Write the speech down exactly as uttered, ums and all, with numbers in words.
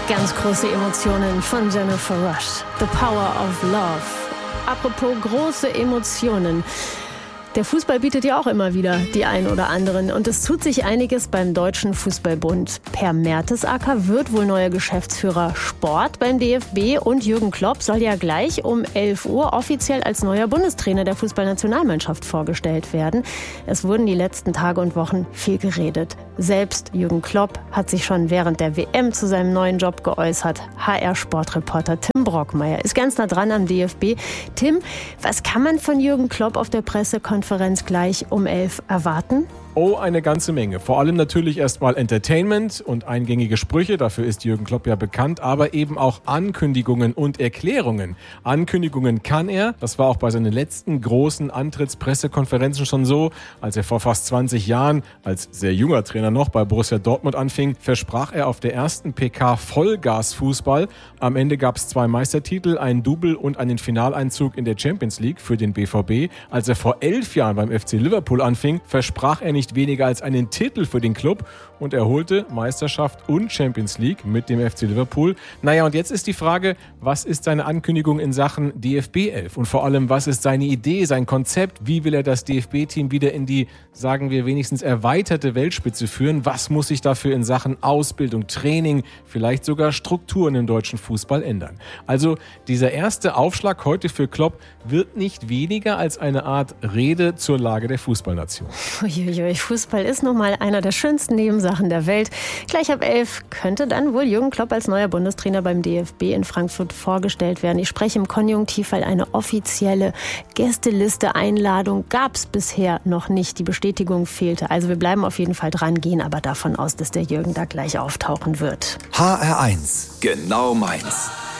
Ganz große Emotionen von Jennifer Rush. The Power of Love. Apropos große Emotionen. Der Fußball bietet ja auch immer wieder die ein oder anderen. Und es tut sich einiges beim Deutschen Fußballbund. Per Mertesacker wird wohl neuer Geschäftsführer Sport beim D F B. Und Jürgen Klopp soll ja gleich um elf Uhr offiziell als neuer Bundestrainer der Fußballnationalmannschaft vorgestellt werden. Es wurden die letzten Tage und Wochen viel geredet. Selbst Jürgen Klopp hat sich schon während der W M zu seinem neuen Job geäußert. H R-Sportreporter Tim Brockmeier ist ganz nah dran am D F B. Tim, was kann man von Jürgen Klopp auf der Pressekonferenz gleich um elf erwarten? Oh, eine ganze Menge. Vor allem natürlich erstmal Entertainment und eingängige Sprüche. Dafür ist Jürgen Klopp ja bekannt. Aber eben auch Ankündigungen und Erklärungen. Ankündigungen kann er. Das war auch bei seinen letzten großen Antrittspressekonferenzen schon so. Als er vor fast zwanzig Jahren, als sehr junger Trainer noch, bei Borussia Dortmund anfing, versprach er auf der ersten P K Vollgas-Fußball. Am Ende gab es zwei Meistertitel, einen Double und einen Finaleinzug in der Champions League für den B V B. Als er vor elf Jahren beim F C Liverpool anfing, versprach er nicht weniger als einen Titel für den Club und er holte Meisterschaft und Champions League mit dem F C Liverpool. Naja, und jetzt ist die Frage, was ist seine Ankündigung in Sachen D F B elf? Und vor allem, was ist seine Idee, sein Konzept? Wie will er das D F B-Team wieder in die, sagen wir, wenigstens erweiterte Weltspitze führen? Was muss sich dafür in Sachen Ausbildung, Training, vielleicht sogar Strukturen im deutschen Fußball ändern? Also dieser erste Aufschlag heute für Klopp wird nicht weniger als eine Art Rede zur Lage der Fußballnation. Uiuiui, Fußball ist nun mal einer der schönsten Nebensachen der Welt. Gleich ab elf könnte dann wohl Jürgen Klopp als neuer Bundestrainer beim D F B in Frankfurt vorgestellt werden. Ich spreche im Konjunktiv, weil eine offizielle Gästeliste, Einladung gab es bisher noch nicht. Die Bestätigung fehlte. Also wir bleiben auf jeden Fall dran, gehen aber davon aus, dass der Jürgen da gleich auftauchen wird. H R eins, genau meins.